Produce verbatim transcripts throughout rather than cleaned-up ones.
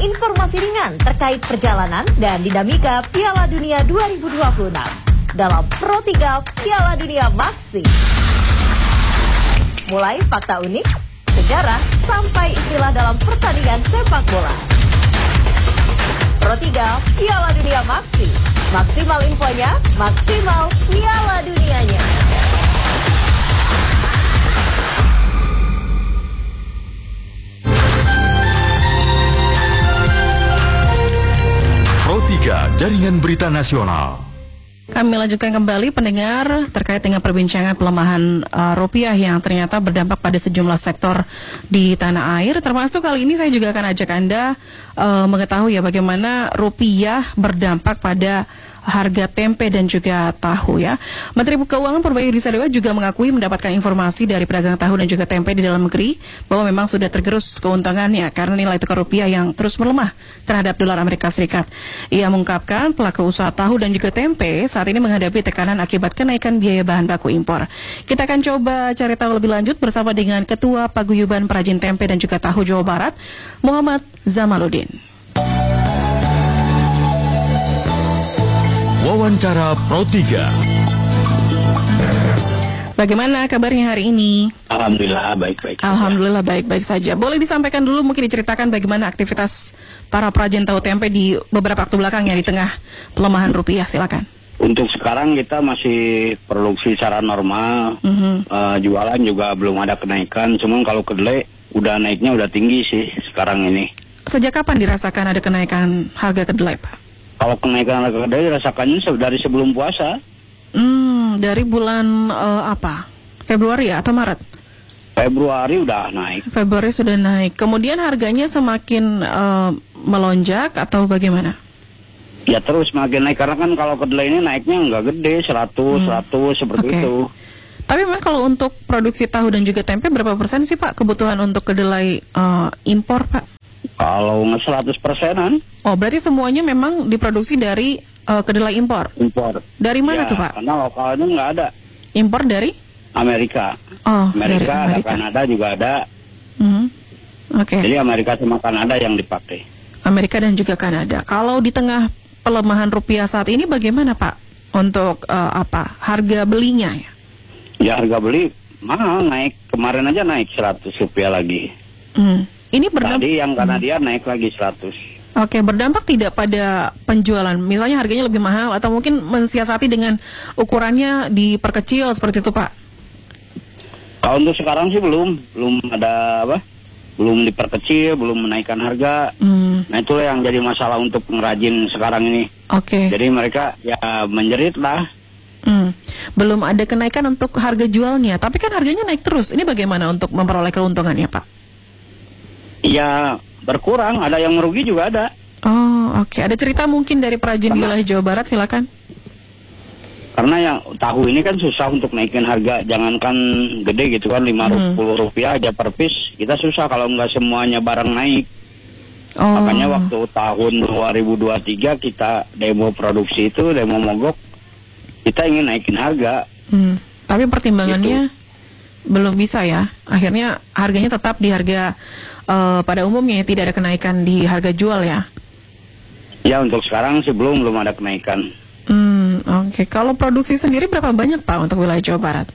informasi ringan terkait perjalanan dan dinamika Piala Dunia dua ribu dua puluh enam dalam Pro tiga Piala Dunia Maxi. Mulai fakta unik, sejarah, sampai istilah dalam pertandingan sepak bola. Pro tiga Piala Dunia Maxi. Maksimal infonya, maksimal Piala Dunianya. Pro tiga Jaringan Berita Nasional. Kami lanjutkan kembali pendengar terkait dengan perbincangan pelemahan uh, rupiah yang ternyata berdampak pada sejumlah sektor di tanah air. Termasuk kali ini saya juga akan ajak Anda uh, mengetahui ya bagaimana rupiah berdampak pada harga tempe dan juga tahu ya. Menteri Keuangan Purbaya Sadewa juga mengakui mendapatkan informasi dari pedagang tahu dan juga tempe di dalam negeri bahwa memang sudah tergerus keuntungannya karena nilai tukar rupiah yang terus melemah terhadap dolar Amerika Serikat. Ia mengungkapkan pelaku usaha tahu dan juga tempe saat ini menghadapi tekanan akibat kenaikan biaya bahan baku impor. Kita akan coba cari tahu lebih lanjut bersama dengan Ketua Paguyuban Perajin Tempe dan juga Tahu Jawa Barat, Muhammad Zamaluddin. Wawancara Pro tiga. Bagaimana kabarnya hari ini? Alhamdulillah baik-baik. Alhamdulillah baik-baik saja. Boleh disampaikan dulu, mungkin diceritakan bagaimana aktivitas para perajin tahu tempe di beberapa waktu belakang ya di tengah pelemahan rupiah, silakan. Untuk sekarang kita masih produksi secara normal, Mm-hmm. uh, jualan juga belum ada kenaikan. Cuman kalau kedelai udah naiknya udah tinggi sih sekarang ini. Sejak kapan dirasakan ada kenaikan harga kedelai, Pak? Kalau kenaikan harga kedelai dirasakannya dari sebelum puasa. Hmm, dari bulan uh, apa? Februari ya, atau Maret? Februari udah naik. Februari sudah naik. Kemudian harganya semakin uh, melonjak atau bagaimana? Ya terus makin naik karena kan kalau kedelai ini naiknya nggak gede, seratus, Hmm. seratus seperti Oke. itu. Tapi memang kalau untuk produksi tahu dan juga tempe berapa persen sih Pak kebutuhan untuk kedelai uh, impor Pak? Kalau nggak seratus persenan Oh, berarti semuanya memang diproduksi dari uh, kedelai impor? impor. Dari mana Ya, tuh Pak? karena lokalnya nggak ada. Impor dari? Amerika. Oh, Amerika, dari ada Amerika. Kanada juga ada. Mhm. Oke. Jadi Amerika sama Kanada yang dipakai. Amerika dan juga Kanada. Kalau di tengah pelemahan rupiah saat ini bagaimana Pak untuk uh, apa harga belinya ya? Ya harga beli mahal, naik. Kemarin aja naik seratus rupiah lagi. Hmm. Ini berdampak. Tadi yang Kanadian naik lagi seratus. Oke, berdampak tidak pada penjualan? Misalnya harganya lebih mahal atau mungkin mensiasati dengan ukurannya diperkecil seperti itu Pak? Kalau untuk sekarang sih belum, belum ada apa? Belum diperkecil, belum menaikkan harga. Hmm. Nah itulah yang jadi masalah untuk pengrajin sekarang ini. Oke. Jadi mereka ya menjerit lah. Hmm. Belum ada kenaikan untuk harga jualnya, tapi kan harganya naik terus. Ini bagaimana untuk memperoleh keuntungannya Pak? Ya berkurang, ada yang merugi juga ada. Oh, oke. Ada cerita mungkin dari perajin di Karena- wilayah Jawa Barat, silakan. Karena yang tahu ini kan susah untuk naikin harga, jangankan gede gitu kan, lima puluh rupiah aja per piece. Kita susah kalau nggak semuanya barang naik. Oh. Makanya waktu tahun dua ribu dua puluh tiga kita demo produksi itu, demo mogok, kita ingin naikin harga. Hmm. Tapi pertimbangannya belum bisa ya. Akhirnya harganya tetap di harga uh, pada umumnya ya, tidak ada kenaikan di harga jual ya. Ya untuk sekarang sih belum belum ada kenaikan. Hmm, oke. Kalau produksi sendiri berapa banyak Pak untuk wilayah Jawa Barat?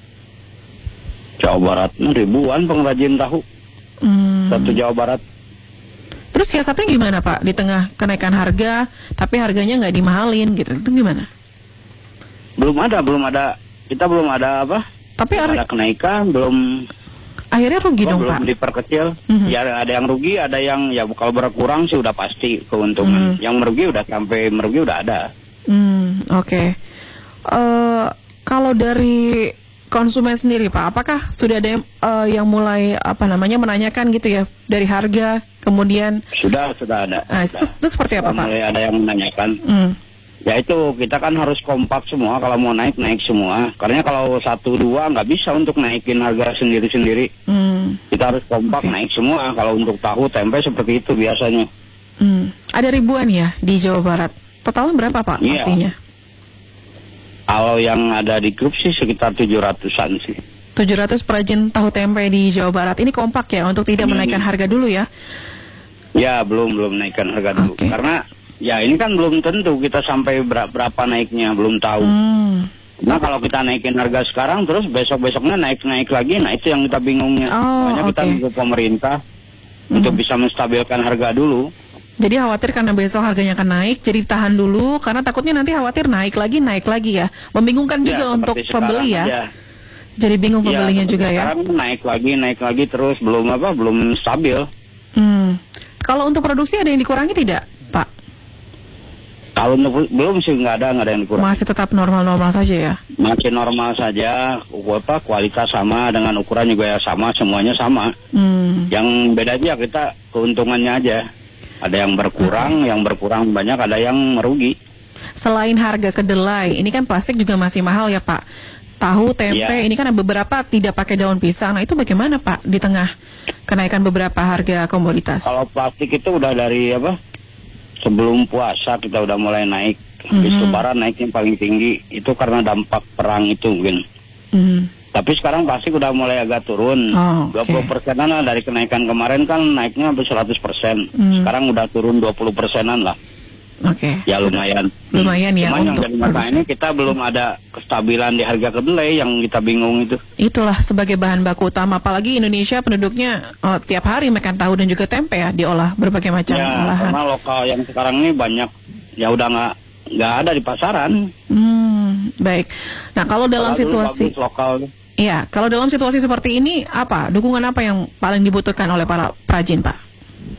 Jawa Barat ribuan pengrajin tahu. Hmm. Satu Jawa Barat. Terus siasatnya gimana Pak? Di tengah kenaikan harga, tapi harganya nggak dimahalin gitu. Itu gimana? Belum ada, belum ada. Kita belum ada apa? Tapi Belum ar- ada kenaikan, belum akhirnya rugi dong belum Pak. diperkecil. Mhm. Ya ada yang rugi, ada yang ya kalau berkurang sih udah pasti keuntungan. Mhm. Yang merugi udah sampai merugi udah ada. Hmm, oke. Eh, kalau dari konsumen sendiri Pak, apakah sudah ada yang, eh, yang mulai apa namanya menanyakan gitu ya dari harga, kemudian Sudah, sudah ada. nah, itu, Sudah. itu seperti apa Pak? Mulai ada yang menanyakan. Hmm. Ya itu kita kan harus kompak semua, kalau mau naik naik semua. Karena kalau satu dua nggak bisa untuk naikin harga sendiri-sendiri. Hmm. Kita harus kompak Oke. naik semua. Kalau untuk tahu tempe seperti itu biasanya. Hmm. Ada ribuan ya di Jawa Barat. Totalnya berapa Pak Iya. pastinya? Kalau yang ada di grup sih sekitar tujuh ratusan sih. tujuh ratus perajin tahu tempe di Jawa Barat. Ini kompak ya untuk tidak Hmm. menaikkan harga dulu ya. Ya belum belum naikkan harga dulu. Oke. Karena ya ini kan belum tentu kita sampai ber- berapa naiknya, belum tahu. Hmm. Nah kalau kita naikin harga sekarang terus besok-besoknya naik-naik lagi, nah itu yang kita bingungnya. Oh, Makanya kita oke. nunggu pemerintah untuk bisa menstabilkan harga dulu. Jadi khawatir karena besok harganya akan naik, jadi tahan dulu karena takutnya nanti khawatir naik lagi, naik lagi ya. Membingungkan juga Ya, untuk seperti pembeli sekarang ya. aja. Jadi bingung pembelinya Ya, seperti juga ya. Sekarang naik lagi, naik lagi terus belum apa, belum stabil. Hmm. Kalau untuk produksi ada yang dikurangi tidak, Pak? Kalau untuk- belum sih nggak ada nggak ada yang kurang. Masih tetap normal-normal saja ya. Masih normal saja, apa kualitas sama dengan ukuran juga ya sama, semuanya sama. Hmm. Yang beda aja kita keuntungannya aja. Ada yang berkurang, yang berkurang banyak, ada yang merugi. Selain harga kedelai, ini kan plastik juga masih mahal ya Pak. Tahu, tempe, Iya. ini kan ada beberapa tidak pakai daun pisang. Nah itu bagaimana Pak di tengah kenaikan beberapa harga komoditas? Kalau plastik itu udah dari apa? Sebelum puasa kita udah mulai naik. Habis Mhm. lebaran naiknya paling tinggi. Itu karena dampak perang itu mungkin. Hmm. Tapi sekarang plastik udah mulai agak turun. Oh, oke. dua puluh persenan lah dari kenaikan kemarin kan naiknya hampir seratus persen. Hmm. Sekarang udah turun dua puluh persenan lah. Oke. Ya Sudah. lumayan. Lumayan ya Cuman yang untuk dari masa produsen. ini kita belum ada kestabilan di harga kedelai yang kita bingung itu. Itulah sebagai bahan baku utama. Apalagi Indonesia penduduknya oh, tiap hari makan tahu dan juga tempe ya, diolah berbagai macam Ya, olahan. karena lokal yang sekarang ini banyak ya udah nggak nggak ada di pasaran. Hmm, baik. Nah kalau dalam Kalau dulu situasi, bagus lokal. iya, kalau dalam situasi seperti ini apa dukungan apa yang paling dibutuhkan oleh para perajin Pak?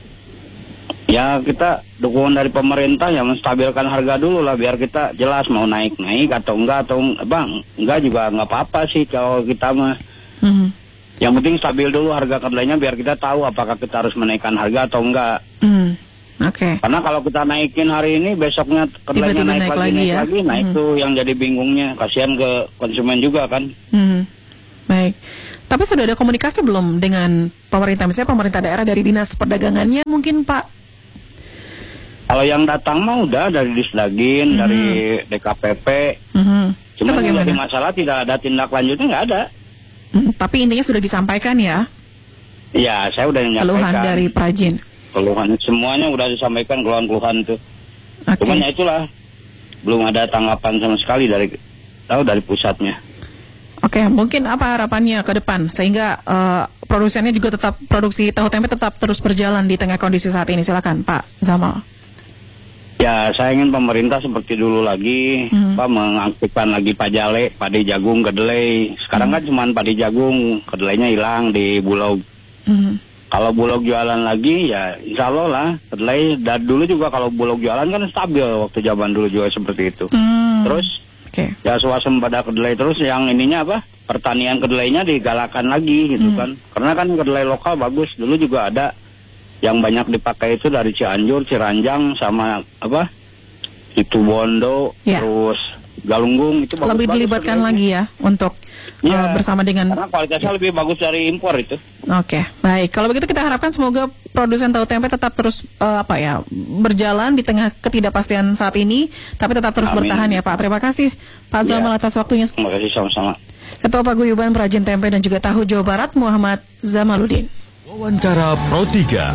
Ya kita dukungan dari pemerintah yang menstabilkan harga dulu lah biar kita jelas mau naik naik atau enggak atau bang enggak juga nggak apa-apa sih kalau kita mah. Hmm. Yang penting stabil dulu harga kedelainya biar kita tahu apakah kita harus menaikkan harga atau enggak. Hmm. Oke. Karena kalau kita naikin hari ini besoknya kedelainya Tiba-tiba naik, naik lagi, lagi naik ya. lagi, nah Hmm. itu yang jadi bingungnya. Kasihan ke konsumen juga kan. Hmm. Baik. Tapi sudah ada komunikasi belum dengan pemerintah, misalnya pemerintah daerah dari dinas perdagangannya mungkin Pak? Kalau yang datang mah udah dari Disdagin, dari D K P P. Hmm. Itu Cuma yang bagaimana? jadi masalah tidak ada tindak lanjutnya nggak ada. Hmm, tapi intinya sudah disampaikan ya Ya saya udah keluhan menyampaikan. dari perajin. Keluhan semuanya udah disampaikan keluhan-keluhan itu. Oke. Cuman ya itulah belum ada tanggapan sama sekali dari tahu dari pusatnya. Oke, mungkin apa harapannya ke depan sehingga eh, produsennya juga tetap produksi tahu tempe tetap terus berjalan di tengah kondisi saat ini. Silakan Pak Zamal. Ya saya ingin pemerintah seperti dulu lagi, Hmm. apa mengaktifkan lagi pajale, padi jagung, kedelai. Sekarang kan cuma padi jagung, kedelainya hilang di Bulog. Hmm. Kalau Bulog jualan lagi ya insya Allah lah kedelai. Dan dulu juga kalau Bulog jualan kan stabil waktu zaman dulu juga seperti itu. Hmm. Terus Oke. ya swasembada kedelai terus yang ininya apa pertanian kedelainya digalakan lagi gitu Hmm. kan. Karena kan kedelai lokal bagus. Dulu juga ada yang banyak dipakai itu dari Cianjur, Ciranjang sama apa itu Bondo, Ya. terus Galunggung itu bagus. Lebih dilibatkan lagi ya untuk Ya, eh, bersama dengan. karena kualitasnya lebih bagus dari impor itu. Oke, baik. Kalau begitu kita harapkan semoga produsen tahu tempe tetap terus eh, apa ya berjalan di tengah ketidakpastian saat ini, tapi tetap terus Amin. bertahan ya Pak. Terima kasih Pak Ya. Zamal atas waktunya. Terima kasih sama-sama. Ketua Paguyuban Perajin Tempe dan juga Tahu Jawa Barat Muhammad Zamaluddin. Wawancara Pro tiga.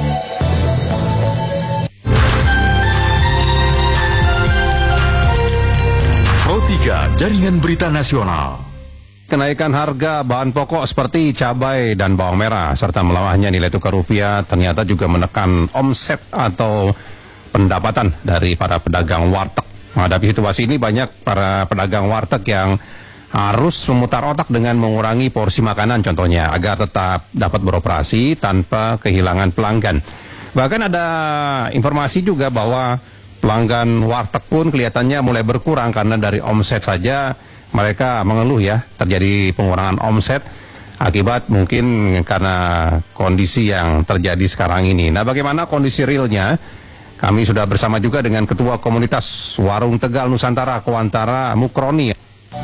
Pro tiga Jaringan Berita Nasional. Kenaikan harga bahan pokok seperti cabai dan bawang merah serta melemahnya nilai tukar rupiah ternyata juga menekan omset atau pendapatan dari para pedagang warteg. Menghadapi situasi ini banyak para pedagang warteg yang harus memutar otak dengan mengurangi porsi makanan contohnya agar tetap dapat beroperasi tanpa kehilangan pelanggan. Bahkan ada informasi juga bahwa pelanggan warteg pun kelihatannya mulai berkurang karena dari omset saja mereka mengeluh ya terjadi pengurangan omset akibat mungkin karena kondisi yang terjadi sekarang ini. Nah, bagaimana kondisi realnya? Kami sudah bersama juga dengan Ketua Komunitas Warung Tegal Nusantara Kowantara Mukroni.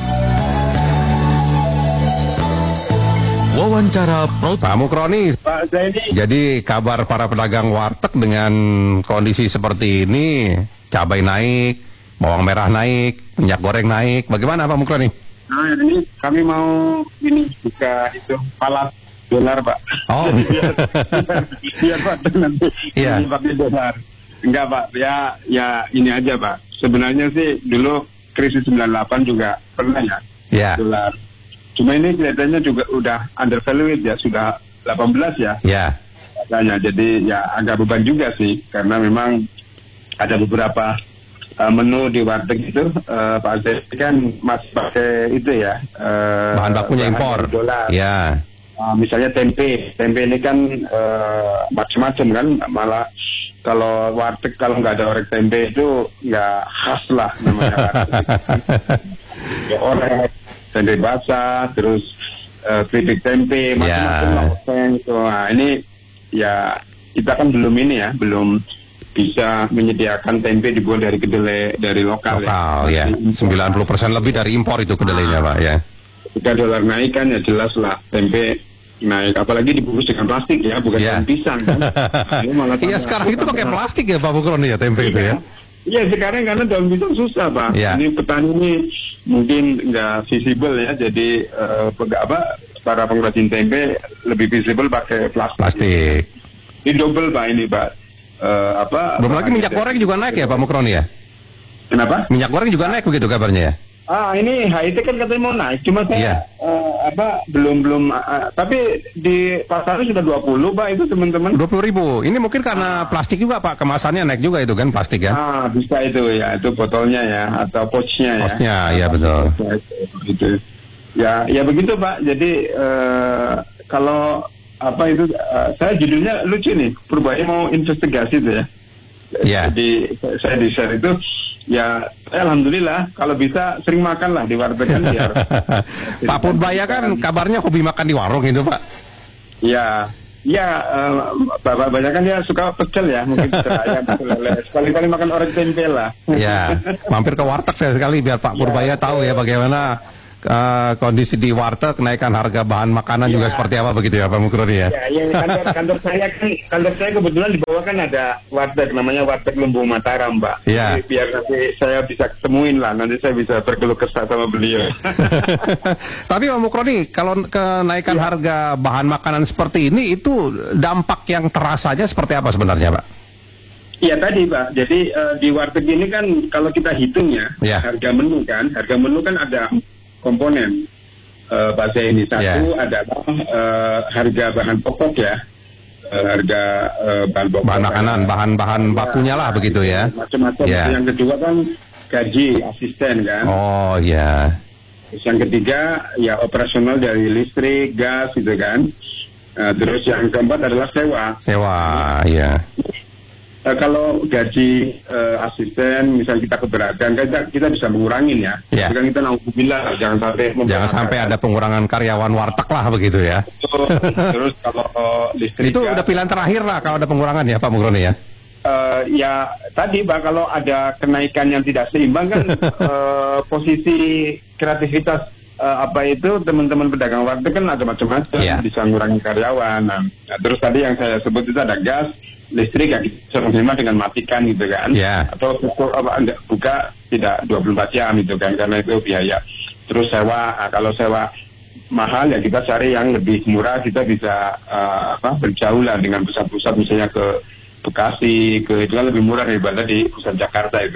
Wawancara Pro Pak Mukroni, Pak Zaini. jadi kabar para pedagang warteg dengan kondisi seperti ini, cabai naik, bawang merah naik, minyak goreng naik, bagaimana Pak Mukroni? Nah, ini kami mau ini buka itu palap dolar Pak. Oh. biar, biar, biar warteg nanti Iya. pakai dolar. Enggak Pak, ya ya ini aja Pak. Sebenarnya sih dulu krisis sembilan puluh delapan juga pernah ya Ya. dolar. Cuma ini kelihatannya juga udah undervalued ya, sudah delapan belas ya. Ya. Makanya jadi ya agak beban juga sih, karena memang ada beberapa uh, menu di warteg itu uh, Pak Azri kan masih pakai itu ya. Uh, Bahan bakunya bahan impor. dari dolar. Ya. Uh, misalnya tempe, tempe ini kan uh, macam-macam kan, malah kalau warteg kalau nggak ada orek tempe itu nggak khas lah namanya warteg. Ya, orek, tempe basah, terus uh, keripik tempe, macam-macam Ya. lah. So, nah, ini ya kita kan belum ini ya, belum bisa menyediakan tempe dibuat dari kedelai dari lokal, Lokal ya. ya. sembilan puluh persen lebih dari impor itu kedelainya Pak ya. Ketika dolar naik kan ya jelas lah tempe naik, apalagi dibungkus dengan plastik ya, bukan Ya. daun pisang kan. Nah, ini malah Iya tambah- sekarang itu pakai plastik ya Pak Mukroni ya tempe itu ya. Iya sekarang karena daun pisang susah Pak. Ya. Ini petani ini mungkin nggak visible ya, jadi eh, pega- apa para pengrajin tempe lebih visible pakai plastik. Plastik. Ini double Pak ini Pak. Eh, apa? Belum lagi bahannya minyak dari- goreng juga naik ya Pak Mukroni ya. Kenapa? Minyak goreng juga naik begitu kabarnya ya. Ah ini H I T kan katanya mau naik, cuma saya Iya. eh, apa belum belum eh, tapi di pasarnya sudah dua puluh Pak itu teman-teman. dua puluh ribu. Ini mungkin karena plastik juga Pak, kemasannya naik juga itu kan plastik kan. Ah bisa itu ya, itu botolnya ya atau pouchnya ya. Pouchnya, ya, betul. Itu ya ya begitu Pak. Jadi eh, kalau apa itu eh, saya judulnya lucu nih, Purbaya mau investigasi itu ya. Iya. Jadi saya di share itu ya saya alhamdulillah kalau bisa sering makan lah di warteg kan biar. Pak Purbaya kan kabarnya hobi makan di warung itu Pak. Ya, ya eh, bapak banyak kan dia suka pecel ya, mungkin pecel ayam, pecel lele. Sekali-kali makan orek tempe lah. Ya, mampir ke warteg saya sekali biar Pak Purbaya tahu ya bagaimana eh, kondisi di warteg, kenaikan harga bahan makanan Ya. juga seperti apa begitu ya Pak Mukroni ya. Ya, ya kantor, kantor saya kan, kantor saya kebetulan di bawah kan ada warteg namanya Warteg Lembu Mataram, Mbak. Ya. Jadi biar nanti saya bisa ketemuin lah, nanti saya bisa berkeluh kesah sama beliau. Tapi Pak Mukroni, kalau kenaikan Ya. harga bahan makanan seperti ini itu dampak yang terasanya seperti apa sebenarnya Pak? Iya tadi Pak, jadi eh, di warteg ini kan kalau kita hitung ya, Ya. harga menu kan, harga menu kan ada komponen. Eh Pak ini satu Ya. adalah eh, harga bahan pokok ya, Eh, harga eh, bahan pokok. Bahan makanan, bahan-bahan bakunya lah begitu ya. Macam-macam. Ya. Yang kedua kan gaji asisten kan. Oh ya. Terus yang ketiga ya operasional dari listrik, gas gitu kan. Eh, terus yang keempat adalah sewa. Sewa, ya. Eh, kalau gaji eh, asisten, misalnya kita keberatan, kita, kita bisa mengurangin ya. Ya. Tapi kan kita nauzubillah, jangan sampai Jangan sampai ada pengurangan karyawan warteg lah begitu ya. Terus kalau eh, listrik Itu gas, udah pilihan terakhir lah kalau ada pengurangan ya Pak Mukroni ya. eh, ya tadi Pak, kalau ada kenaikan yang tidak seimbang kan eh, posisi kreativitas eh, apa itu teman-teman pedagang warteg kan ada macam-macam, Ya. bisa ngurangi karyawan. Nah, nah, terus tadi yang saya sebut itu ada gas, listrik ya bisa menerima dengan matikan gitu kan, Ya. atau pukul apa enggak buka tidak dua puluh empat jam gitu kan, karena itu biaya. Terus sewa, nah, kalau sewa mahal ya kita cari yang lebih murah, kita bisa uh, apa berjauh lah dengan pusat-pusat misalnya ke Bekasi, ke itu kan lebih murah daripada di pusat Jakarta itu.